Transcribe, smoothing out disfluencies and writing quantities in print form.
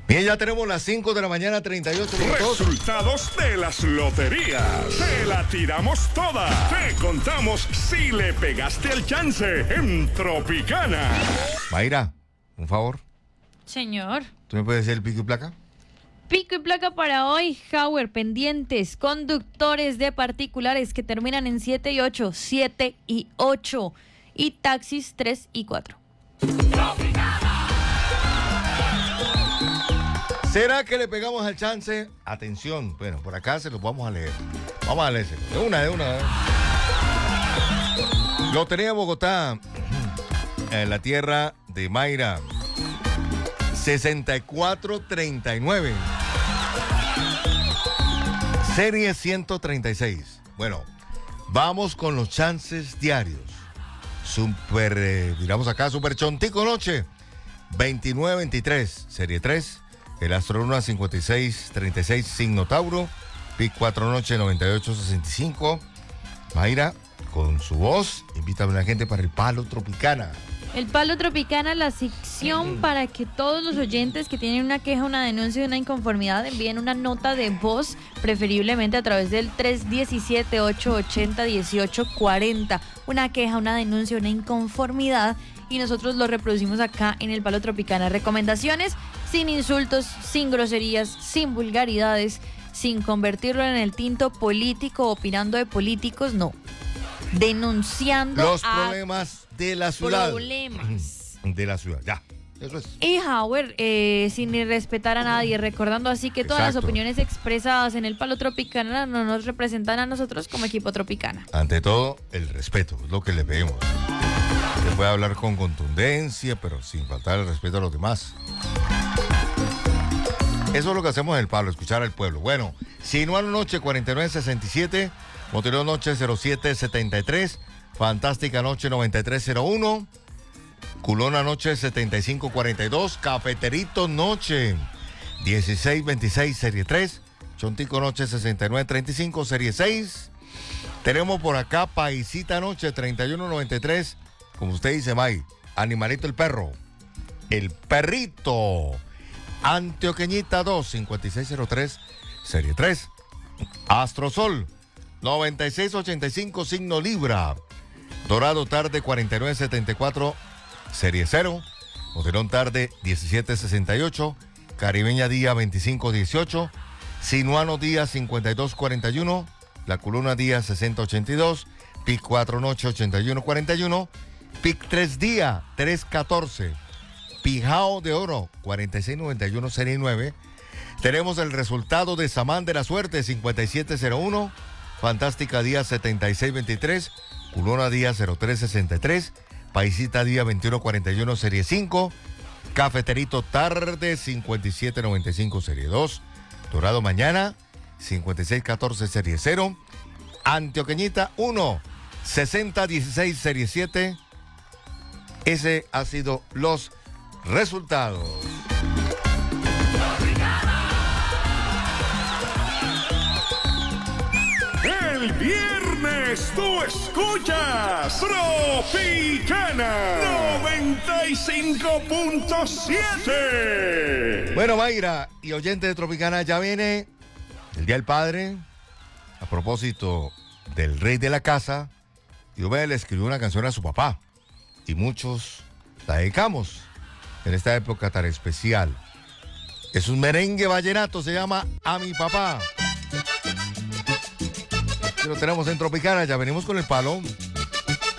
Bien, ya tenemos las 5 de la mañana, 38 minutos. Resultados de las loterías. Te la tiramos toda. Te contamos si le pegaste el chance en Tropicana. Mayra, un favor. Señor. ¿Tú me puedes decir el pico y placa? Pico y placa para hoy, Hauer, pendientes, conductores de particulares que terminan en 7 y 8, 7 y 8, y taxis 3 y 4. ¿Será que le pegamos al chance? Atención, bueno, por acá se los vamos a leer. Vamos a leerse. De una. Lotería de Bogotá, en la tierra de Mayra. 6439. Serie 136. Bueno, vamos con los chances diarios. Miramos acá, Super Chontico Noche. 2923, serie 3. El Astro Luna 5636, signo Tauro. Pic 4 Noche 9865. Mayra, con su voz, invita a la gente para el Palo Tropicana. El Palo Tropicana, la sección para que todos los oyentes que tienen una queja, una denuncia y una inconformidad envíen una nota de voz, preferiblemente a través del 317-880-1840. Una queja, una denuncia, una inconformidad, y nosotros lo reproducimos acá en el Palo Tropicana. Recomendaciones sin insultos, sin groserías, sin vulgaridades, sin convertirlo en el tinto político, opinando de políticos, no. Denunciando los problemas de la ciudad. Problemas de la ciudad, ya. Eso es. Y Hauer, sin irrespetar a nadie, recordando así que todas las opiniones expresadas en el Palo Tropicana no nos representan a nosotros como equipo Tropicana. Ante todo, el respeto, es lo que le pedimos. Se puede hablar con contundencia, pero sin faltar el respeto a los demás. Eso es lo que hacemos en el Palo, escuchar al pueblo. Bueno, Sinuano Noche 4967, Motileo Noche 0773, Fantástica Noche 9301, Culona Noche 7542, Cafeterito Noche 1626, serie 3, Chontico Noche 6935, serie 6. Tenemos por acá Paisita Noche 3193, como usted dice, May, Animalito el Perro, el Perrito. Antioqueñita 2, 5603, serie 3. Astrosol 9685, signo Libra. Dorado Tarde 4974, serie 0. Motelón Tarde 1768. Caribeña Día 2518. Sinuano Día 5241. La Culona Día 6082. Pic 4 Noche 8141. Pic 3 Día 314. Pijao de Oro 4691, serie 9. Tenemos el resultado de Samán de la Suerte 5701. Fantástica Día 7623. Culona Día 0363. Paisita Día 2141, serie 5. Cafeterito Tarde 5795, serie 2. Dorado Mañana 5614, serie 0. Antioqueñita 1, 6016, serie 7. Ese ha sido los resultados. El viernes tú escuchas Tropicana 95.7. Bueno, Mayra y oyente de Tropicana, ya viene el Día del Padre. A propósito del rey de la casa, Diomede le escribió una canción a su papá y muchos la dedicamos en esta época tan especial. Es un merengue vallenato, se llama A mi papá. Lo tenemos en Tropicana, ya venimos con el palo.